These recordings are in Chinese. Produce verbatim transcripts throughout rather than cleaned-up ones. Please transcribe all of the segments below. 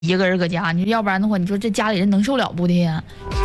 一个人搁家，你说要不然的话，你说这家里人能受了不的呀？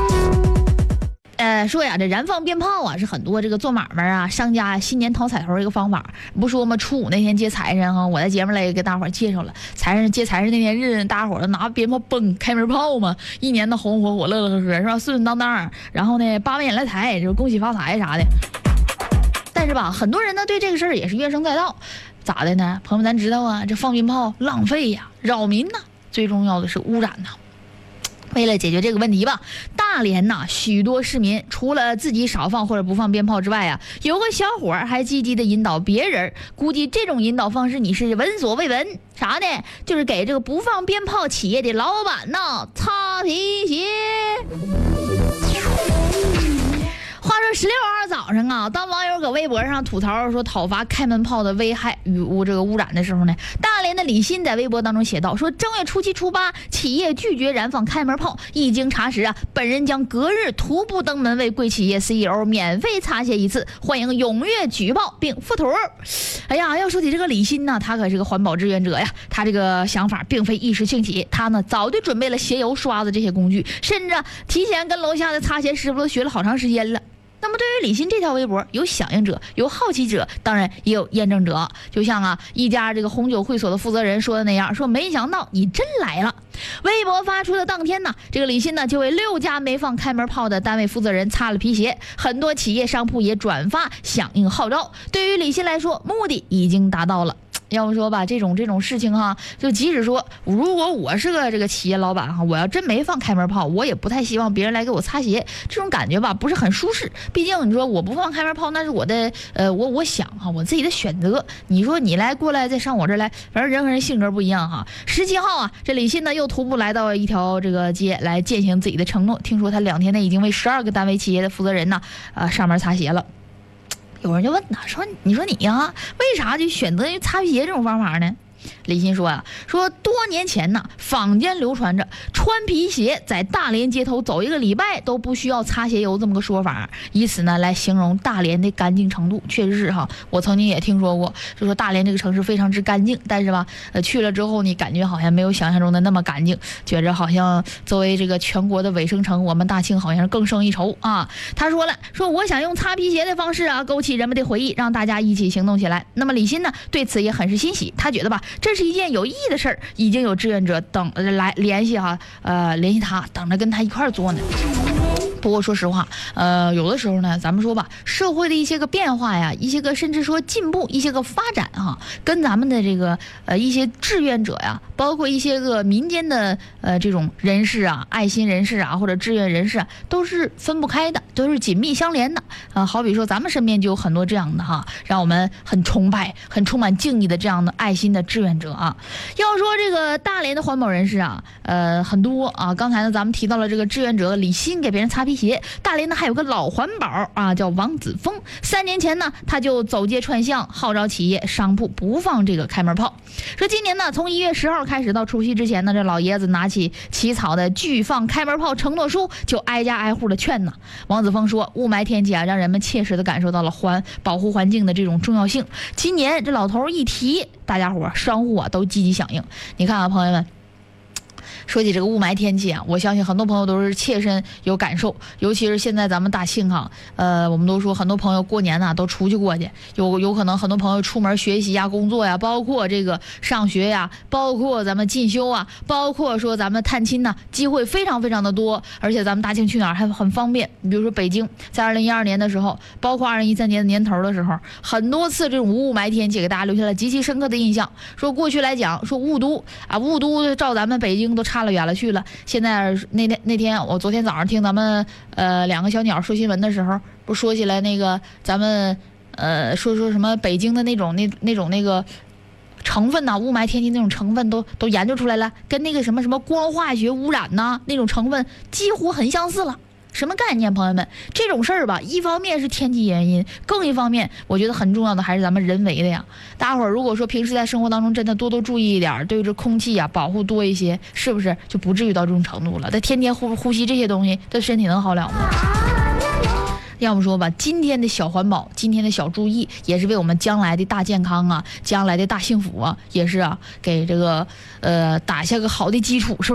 呃，说呀，这燃放鞭炮啊，是很多这个做买卖啊、商家新年讨彩头一个方法。不说吗？初五那天接财神哈，我在节目里也给大伙儿介绍了，财神接财神那天日，大伙儿都拿鞭炮崩开门炮嘛，一年的红红火火、乐乐呵呵，是吧？顺顺当当。然后呢，八万眼来财，就是恭喜发财啥的。但是吧，很多人呢对这个事儿也是怨声载道，咋的呢？朋友们，咱知道啊，这放鞭炮浪费呀，扰民呐，最重要的是污染呐。为了解决这个问题吧，大连呐许多市民除了自己少放或者不放鞭炮之外啊，有个小伙儿还积极的引导别人。估计这种引导方式你是闻所未闻，啥呢？就是给这个不放鞭炮企业的老板呐擦皮鞋。话说十六号早上啊，当网友搁微博上吐槽说讨伐开门炮的危害与污这个污染的时候呢，大连的李鑫在微博当中写道说，正月初七初八企业拒绝燃放开门炮，一经查实啊，本人将隔日徒步登门为贵企业 C E O 免费擦鞋一次，欢迎踊跃举报并附图。哎呀，要说起这个李鑫呢，他可是个环保志愿者呀，他这个想法并非一时兴起，他呢早就准备了鞋油、刷子这些工具，甚至啊提前跟楼下的擦鞋师傅都学了好长时间了。那么对于李鑫这条微博，有响应者，有好奇者，当然也有验证者。就像啊一家这个红酒会所的负责人说的那样，说没想到你真来了。微博发出的当天呢，这个李鑫呢就为六家没放开门炮的单位负责人擦了皮鞋，很多企业商铺也转发响应号召。对于李鑫来说，目的已经达到了。要不说吧，这种这种事情哈，就即使说如果我是个这个企业老板哈，我要真没放开门炮，我也不太希望别人来给我擦鞋，这种感觉吧不是很舒适。毕竟你说我不放开门炮，那是我的呃我我想哈我自己的选择。你说你来过来再上我这儿来，反正人和人性格不一样哈。十七号啊，这李鑫呢又徒步来到一条这个街来践行自己的承诺。听说他两天内已经为十二个单位企业的负责人呢啊、呃、上门擦鞋了。有人就问他说：“你说你呀，为啥就选择擦皮鞋这种方法呢？”李鑫说啊，说多年前呢，坊间流传着穿皮鞋在大连街头走一个礼拜都不需要擦鞋油这么个说法，以此呢来形容大连的干净程度。确实是哈，我曾经也听说过，就说大连这个城市非常之干净，但是吧，呃，去了之后你感觉好像没有想象中的那么干净，觉着好像作为这个全国的卫生城，我们大庆好像是更胜一筹啊。他说了，说我想用擦皮鞋的方式啊，勾起人们的回忆，让大家一起行动起来。那么李鑫呢，对此也很是欣喜，他觉得吧，这是一件有意义的事儿，已经有志愿者等来联系哈，呃，联系他，等着跟他一块儿做呢。不过说实话，呃，有的时候呢，咱们说吧，社会的一些个变化呀，一些个甚至说进步，一些个发展哈，跟咱们的这个呃一些志愿者呀，包括一些个民间的呃这种人士啊、爱心人士啊或者志愿人士啊，都是分不开的，都是紧密相连的啊。好比说咱们身边就有很多这样的哈，让我们很崇拜、很充满敬意的这样的爱心的志愿者啊。要说这个大连的环保人士啊，呃很多啊。刚才呢咱们提到了这个志愿者李鑫给别人擦皮鞋，大连呢还有个老环保啊，叫王子峰。三年前呢，他就走街串巷，号召企业商铺不放这个开门炮。说今年呢，从一月十号开始到除夕之前呢，这老爷子拿起起草的拒放开门炮承诺书，就挨家挨户的劝呢。王子峰说，雾霾天气啊，让人们切实的感受到了环保护环境的这种重要性。今年这老头一提，大家伙商户啊都积极响应。你看啊，朋友们。说起这个雾霾天气啊，我相信很多朋友都是切身有感受，尤其是现在咱们大庆哈，呃，我们都说很多朋友过年呐、啊、都出去过去，有有可能很多朋友出门学习呀、工作呀，包括这个上学呀，包括咱们进修啊，包括说咱们探亲呐、啊，机会非常非常的多，而且咱们大庆去哪儿还很方便。你比如说北京，在二零一二年的时候，包括二零一三年的年头的时候，很多次这种雾霾天气给大家留下了极其深刻的印象。说过去来讲，说雾都啊，雾都照咱们北京都差了远了去了。现在那天那天我昨天早上听咱们呃两个小鸟说新闻的时候，不说起来那个咱们呃说说什么北京的那种那那种那个成分呐、啊，雾霾天气那种成分都都研究出来了，跟那个什么什么光化学污染呐、啊、那种成分几乎很相似了。什么概念，朋友们？这种事儿吧，一方面是天气原因，更一方面，我觉得很重要的还是咱们人为的呀。大家伙儿如果说平时在生活当中真的多多注意一点，对这空气呀保护多一些，是不是就不至于到这种程度了？他天天呼呼吸这些东西，对身体能好了吗？ 要么说吧，今天的小环保，今天的小注意，也是为我们将来的大健康啊，将来的大幸福啊，也是啊，给这个呃打下个好的基础，是不是？